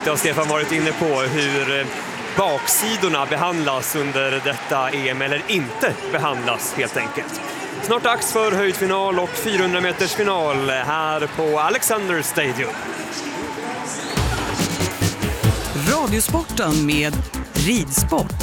har Stefan varit inne på hur baksidorna behandlas under detta EM eller inte behandlas helt enkelt. Snart dags för höjdfinal och 400 meters final här på Alexander Stadium. Radiosporten med ridsport.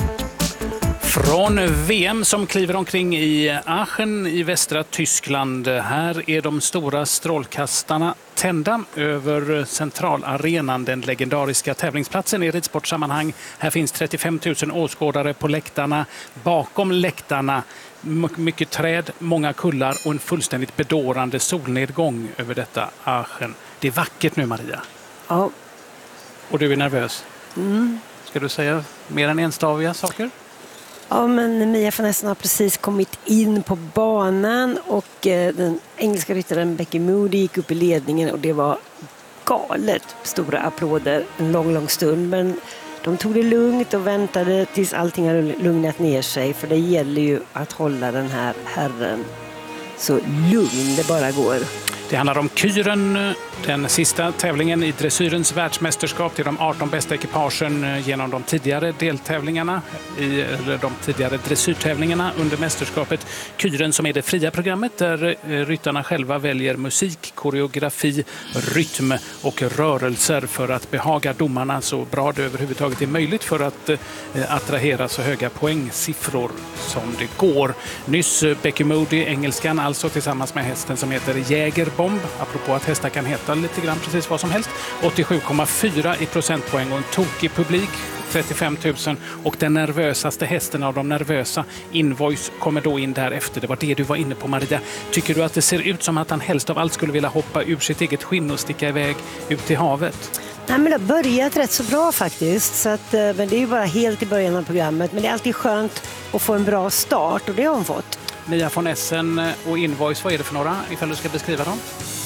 Från VM som kliver omkring i Aachen i västra Tyskland. Här är de stora strålkastarna tända över centralarenan, den legendariska tävlingsplatsen i ridsportsammanhang. Här finns 35 000 åskådare på läktarna. Bakom läktarna mycket träd, många kullar och en fullständigt bedårande solnedgång över detta Aachen. Det är vackert nu, Maria. Ja. Och du är nervös. Ska du säga mer än enstaviga saker? Ja, men Mia von Essen har precis kommit in på banan och den engelska ryttaren Becky Moody gick upp i ledningen och det var galet stora applåder en lång stund. Men de tog det lugnt och väntade tills allting hade lugnat ner sig, för det gäller ju att hålla den här herren så lugn det bara går. Det handlar om Kyren, den sista tävlingen i dressyrens världsmästerskap till de 18 bästa ekipagen genom de tidigare deltävlingarna, eller de tidigare dressyrtävlingarna under mästerskapet. Kyren som är det fria programmet där ryttarna själva väljer musik, koreografi, rytm och rörelser för att behaga domarna så bra det överhuvudtaget är möjligt för att attrahera så höga poängsiffror som det går. Nyss Becky Moody, engelskan, alltså tillsammans med hästen som heter Jägerbomb, apropå att hästar kan heta lite grann precis vad som helst. 87,4 i procentpoäng och en tokig publik, 35 000, och den nervösaste hästen av de nervösa, Invoice, kommer då in därefter. Det var det du var inne på, Maria. Tycker du att det ser ut som att han helst av allt skulle vilja hoppa ur sitt eget skinn och sticka iväg ut till havet? Nej, men det har börjat rätt så bra faktiskt, så att, men det är ju bara helt i början av programmet, men det är alltid skönt att få en bra start och det har hon fått. Mia von Essen och Invoice, vad är det för några ifall du ska beskriva dem?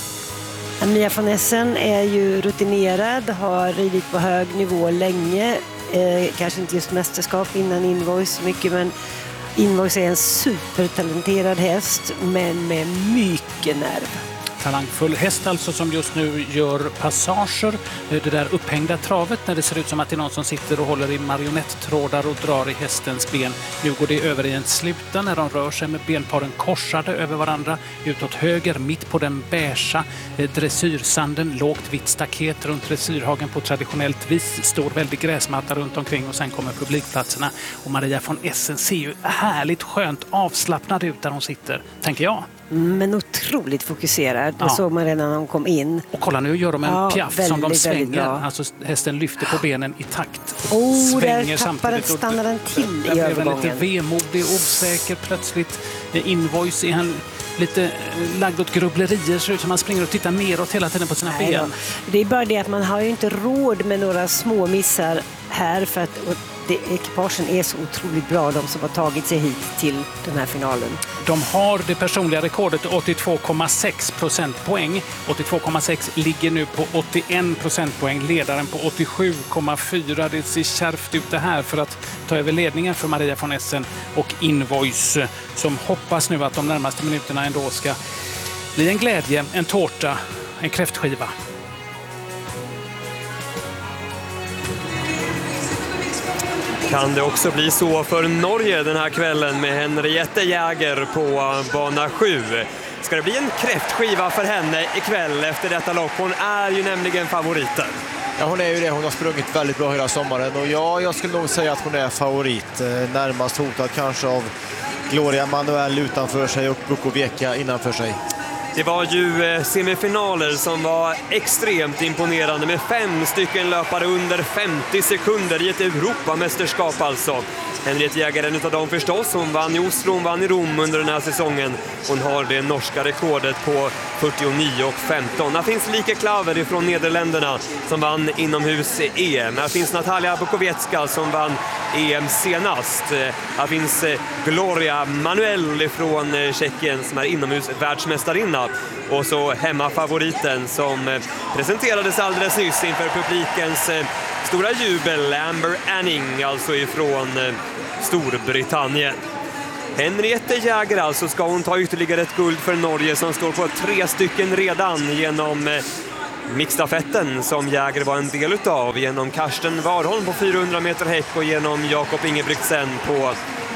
Mia von Essen är ju rutinerad, har ridit på hög nivå länge, kanske inte just mästerskap innan Invoice så mycket, men Invoice är en supertalenterad häst men med mycket nerv. Talangfull häst alltså som just nu gör passager, det där upphängda travet när det ser ut som att det är någon som sitter och håller i marionettrådar och drar i hästens ben. Nu går det över i en sluta när de rör sig med benparen korsade över varandra utåt höger, mitt på den beiga dressyrsanden, lågt vitt staket runt dressyrhagen på traditionellt vis, stor väldig gräsmatta runt omkring och sen kommer publikplatserna. Och Maria von Essen ser ju härligt skönt avslappnad ut där hon sitter, tänker jag. Men otroligt fokuserad. Det såg man redan när hon kom in. Och kolla, nu gör de en piaff väldigt, som de svänger. Alltså, hästen lyfter på benen i takt. Svänger samtidigt. Stannar den till i övergången. Lite vemodig, osäker plötsligt. Invoice är han lite lagd åt grubblerier. Så ut som man springer och tittar neråt hela tiden på sina ben. Det är bara det att man har ju inte råd med några små missar här, för att ekipagen är så otroligt bra, de som har tagit sig hit till den här finalen. De har det personliga rekordet 82,6 procentpoäng. 82,6 ligger nu på 81 procentpoäng. Ledaren på 87,4. Det ser kärvt ut det här för att ta över ledningen för Maria von Essen och Invoice, som hoppas nu att de närmaste minuterna ändå ska bli en glädje, en tårta, en kräftskiva. Kan det också bli så för Norge den här kvällen med Henriette Jäger på bana 7? Ska det bli en kräftskiva för henne ikväll efter detta lopp? Hon är ju nämligen favoriten. Ja, hon är ju det. Hon har sprungit väldigt bra hela sommaren. Och ja, jag skulle nog säga att hon är favorit. Närmast hotad kanske av Gloria Manuel utanför sig och Bukovica innanför sig. Det var ju semifinaler som var extremt imponerande med 5 stycken löpare under 50 sekunder i ett Europamästerskap alltså. Henriette Jäger är en av dem förstås. Hon vann i Oslo, hon vann i Rom under den här säsongen. Hon har det norska rekordet på 49,15. Här finns Lieke Klaver ifrån Nederländerna som vann inomhus EM. Här finns Natalia Bukoviecka som vann EM senast. Här finns Gloria Manuel från Tjeckien som är inomhus världsmästarinna. Och så hemmafavoriten som presenterades alldeles nyss inför publikens stora jubel, Amber Anning, alltså ifrån Storbritannien. Henriette Jäger alltså, ska hon ta ytterligare ett guld för Norge som står på 3 stycken redan genom Mixstafetten som Jäger var en del utav genom Karsten Warholm på 400 meter häck och genom Jakob Ingebrigtsen på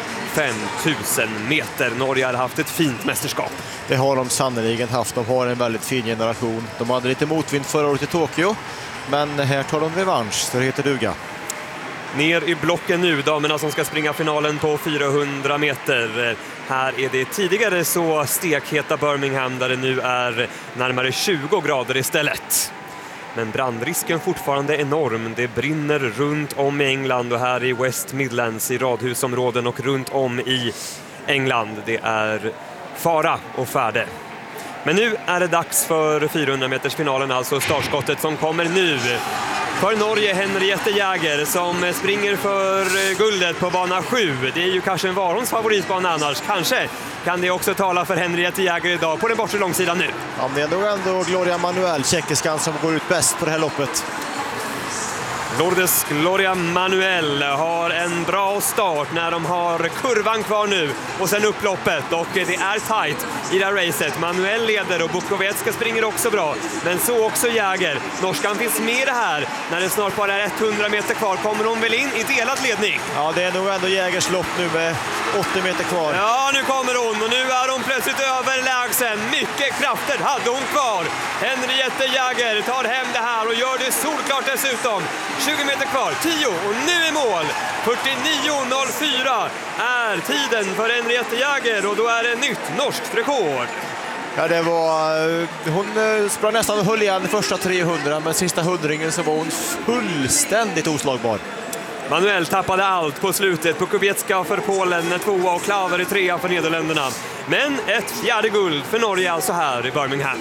5000 meter. Norge har haft ett fint mästerskap. Det har de sannoliken haft. De har en väldigt fin generation. De hade lite motvind förra året i Tokyo, men här tar de revansch, så det heter duga. Ner i blocken nu, damerna som ska springa finalen på 400 meter. Här är det tidigare så stekheta Birmingham där det nu är närmare 20 grader istället. Men brandrisken fortfarande enorm. Det brinner runt om i England och här i West Midlands i radhusområden och runt om i England. Det är fara och färde. Men nu är det dags för 400 meters finalen, alltså startskottet som kommer nu. För Norge Henriette Jäger som springer för guldet på bana 7. Det är ju kanske en Warholms favoritbana annars. Kanske kan det också tala för Henriette Jäger idag på den bortre långsidan nu. Ja, det är nog ändå Gloria Manuel, tjeckiskan, som går ut bäst på det här loppet. Lourdes Gloria Manuel har en bra start när de har kurvan kvar nu och sen upploppet, och det är tight i det här racet. Manuel leder och Bukovetska springer också bra, men så också Jäger. Norskan finns med i det här. När det snart bara är 100 meter kvar kommer hon väl in i delad ledning. Ja, det är nog ändå Jägers lopp nu med 80 meter kvar. Ja, nu kommer hon och nu är hon plötsligt överlägsen. Mycket krafter hade hon kvar. Henriette Jäger tar hem det här och gör det solklart dessutom. 20 meter kvar, 10 och nu är mål. 49.04 är tiden för Henriette Jäger och då är det nytt norskt rekord. Ja, det var... Hon sprang nästan och höll igen första 300, men sista hundringen så var hon fullständigt oslagbar. Manuel tappade allt på slutet. Bukovetska för Polen, 2 och Klaver i 3 för Nederländerna. Men ett fjärde guld för Norge alltså här i Birmingham.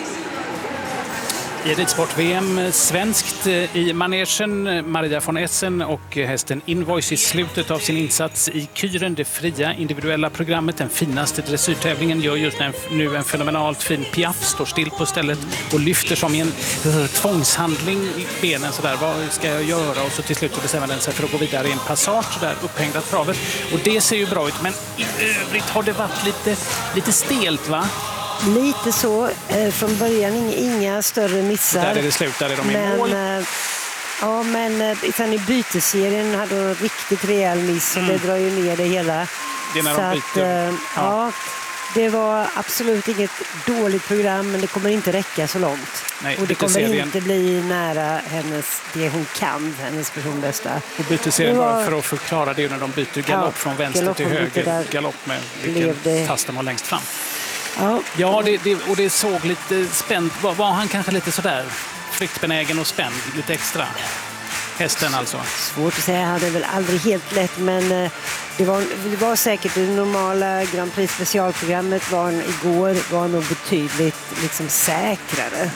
I ridsport-VM svenskt i manegen, Maria von Essen och hästen Invoice i slutet av sin insats i Kyren, det fria individuella programmet, den finaste dressyrtävlingen, gör just nu en fenomenalt fin piaff, står still på stället och lyfter som i en tvångshandling i benen sådär, vad ska jag göra? Och så till slut bestämmer den sig för att gå vidare i en passage där upphängda travet, och det ser ju bra ut, men i övrigt har det varit lite stelt, va? Lite så. Från början inga större missar. Där är det slut, där är de i mål. Ja, men sen i byteserien hade de en riktigt rejäl miss och det drar ju ner det hela. Det är när de byter. Ja, det var absolut inget dåligt program, men det kommer inte räcka så långt. Nej, och det kommer inte bli nära det hon kan, hennes personbästa. Och byteserien var för att förklara det när de byter galopp från vänster till höger. Galopp med vilken fast de var längst fram. Ja, och det såg lite spänt. Var han kanske lite sådär flyktbenägen och spänd, lite extra? Hästen alltså. Svårt att säga, han hade väl aldrig helt lätt, men det var säkert det normala Grand Prix specialprogrammet var nog betydligt liksom säkrare.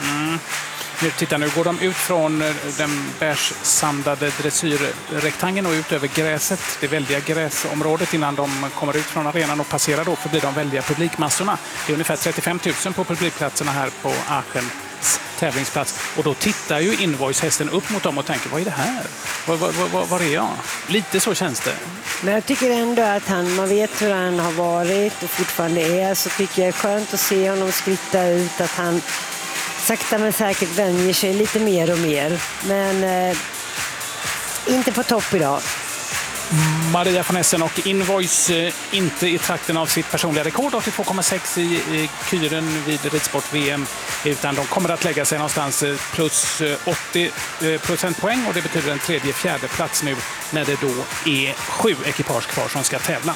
Nu går de ut från den bärsandade dressyrrektangeln och ut över gräset, det väldiga gräsområdet, innan de kommer ut från arenan och passerar då förbi de väldiga publikmassorna. Det är ungefär 35 000 på publikplatserna här på Aachens tävlingsplats. Och då tittar ju Invoice-hästen upp mot dem och tänker, vad är det här? Var är jag? Lite så känns det. Men jag tycker ändå att man vet hur han har varit och fortfarande är, så tycker jag är skönt att se honom skritta ut, att han sakta men säkert vänjer sig lite mer och mer. Men inte på topp idag. Maria von Essen och Invoice inte i trakten av sitt personliga rekord, 82,6 i Kyren vid ridsport-VM, utan de kommer att lägga sig någonstans plus 80 procentpoäng, och det betyder en 3:e-4:e plats nu när det då är 7 ekipage kvar som ska tävla.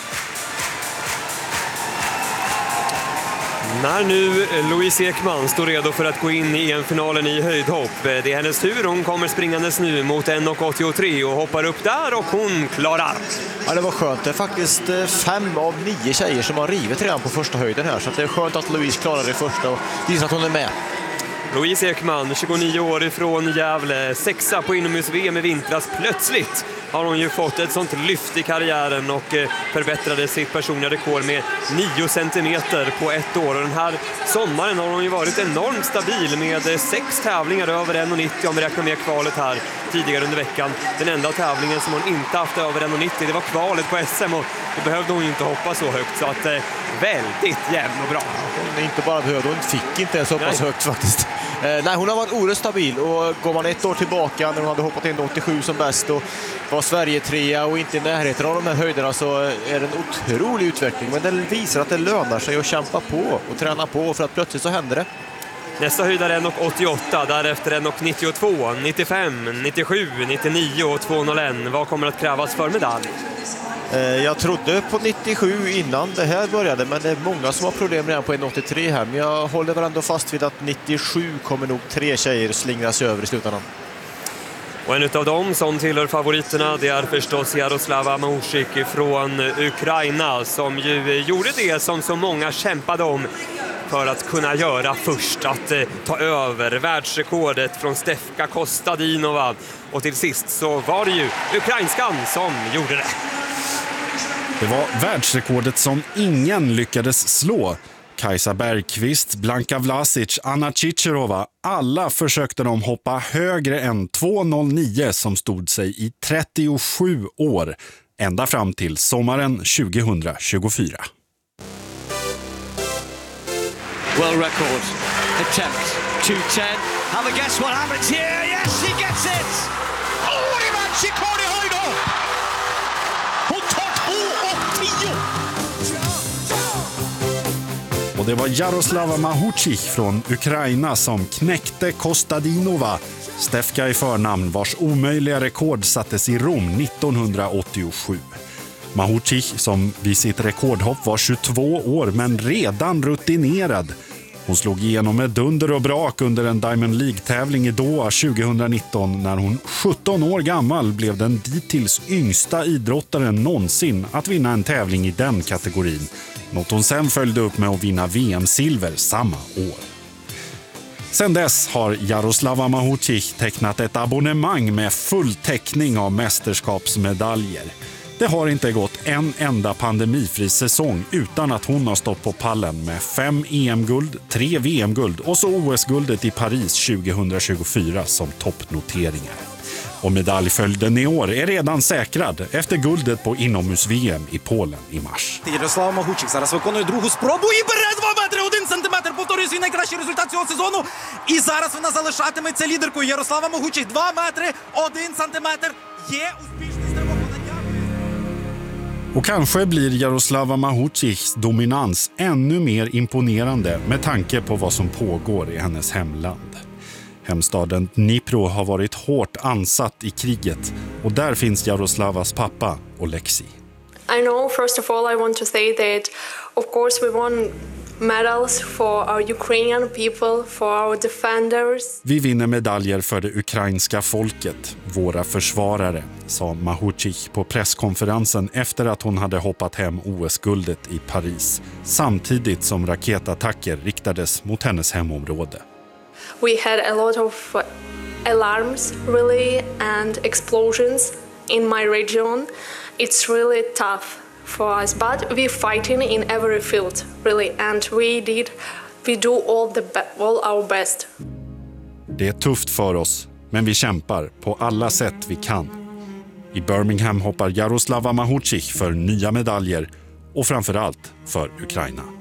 När nu Louise Ekman står redo för att gå in i EM-finalen i höjdhopp. Det är hennes tur, hon kommer springandes nu mot 1,83 och hoppar upp där och hon klarar. Ja, det var skönt. Det är faktiskt 5 av 9 tjejer som har rivit redan på första höjden här, så det är skönt att Louise klarar det första och visar att hon är med. Louise Ekman, 29 år ifrån Gävle, 6:a på inomhus-VM i vintras. Plötsligt har hon ju fått ett sånt lyft i karriären och förbättrade sitt personliga rekord med 9 centimeter på ett år. Och den här sommaren har hon ju varit enormt stabil med 6 tävlingar över 1,90 om vi räknar med kvalet här tidigare under veckan. Den enda tävlingen som hon inte haft över 1,90, det var kvalet på SM, och då behövde hon ju inte hoppa så högt, så att väldigt jämn och bra. Hon inte bara behövde, hon fick inte så pass högt faktiskt. Nej, hon har varit oerhört stabil och går man ett år tillbaka när hon hade hoppat in 87 som bäst och var Sverige 3 och inte i närheten av de här höjderna, så är det en otrolig utveckling. Men det visar att det lönar sig att kämpa på och träna på, för att plötsligt så händer det. Nästa höjdare är 1,88, därefter 1,92, 95, 97, 99 och 2,01. Vad kommer att krävas för medalj? Jag trodde på 97 innan det här började, men det är många som har problem redan på 1,83 här. Men jag håller väl ändå fast vid att 97 kommer nog 3 tjejer slingras över i slutändan. Och en av dem som tillhör favoriterna, det är förstås Jaroslava Mahouchik från Ukraina, som ju gjorde det som så många kämpade om för att kunna göra först, att ta över världsrekordet från Stefka Kostadinova. Och till sist så var det ju ukrainskan som gjorde det. Det var världsrekordet som ingen lyckades slå. Kajsa Bergqvist, Blanka Vlasic, Anna Chicherova, alla försökte de hoppa högre än 2,09 som stod sig i 37 år, ända fram till sommaren 2024. World record attempt 2:10. Have a guess what happens here? Yes, she gets it! Oh, det var Chicherova i höjd då! Hon tar 2,10! Och det var Jaroslava Mahouchik från Ukraina som knäckte Kostadinova, Stefka i förnamn, vars omöjliga rekord sattes i Rom 1987. Mahouchik, som vid sitt rekordhopp var 22 år men redan rutinerad. Hon slog igenom med dunder och brak under en Diamond League-tävling i Doha 2019 när hon 17 år gammal blev den dittills yngsta idrottaren någonsin att vinna en tävling i den kategorin. Något hon sen följde upp med att vinna VM-silver samma år. Sen dess har Jaroslava Mahouchik tecknat ett abonnemang med full täckning av mästerskapsmedaljer. Det har inte gått en enda pandemifri säsong utan att hon har stått på pallen med 5 EM-guld, 3 VM-guld och så OS-guldet i Paris 2024 som toppnoteringar. Och medaljföljden i år är redan säkrad efter guldet på inomhus-VM i Polen i mars. Ярослава Mahouchik зараз виконує другу спробу і бере 2 метри 1 сантиметр. Повторює свій найкращий результат цього сезону. І зараз вона залишатиметься лідеркою. Ярослава Mahouchik 2 метри 1 сантиметр. Є успішний стрибок. Och kanske blir Jaroslava Mahouchiks dominans ännu mer imponerande med tanke på vad som pågår i hennes hemland. Hemstaden Dnipro har varit hårt ansatt i kriget och där finns Jaroslavas pappa Oleksiy. I know, first of all, I want to say that, of course, we won medals for our Ukrainian people, for our defenders. Vi vinner medaljer för det ukrainska folket, våra försvarare, sa Mahouchik på presskonferensen efter att hon hade hoppat hem OS-guldet i Paris, samtidigt som raketattacker riktades mot hennes hemområde. We had a lot of alarms, really, and explosions in my region. It's really tough for us, but we're fighting in every field, really, and we do all our best. Det är tufft för oss, men vi kämpar på alla sätt vi kan. I Birmingham hoppar Jaroslava Mahouchik för nya medaljer och framförallt för Ukraina.